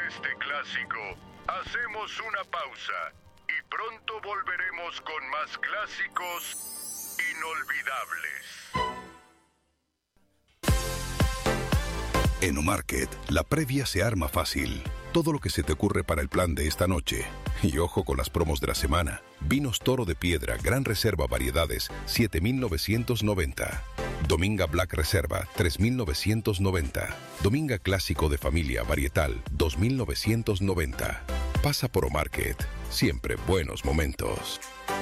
este clásico, hacemos una pausa y pronto volveremos con más clásicos inolvidables. En Omarket, la previa se arma fácil. Todo lo que se te ocurre para el plan de esta noche. Y ojo con las promos de la semana. Vinos Toro de Piedra, Gran Reserva Variedades, 7,990. Dominga Black Reserva, 3,990. Dominga Clásico de Familia Varietal, 2,990. Pasa por Omarket. Siempre buenos momentos.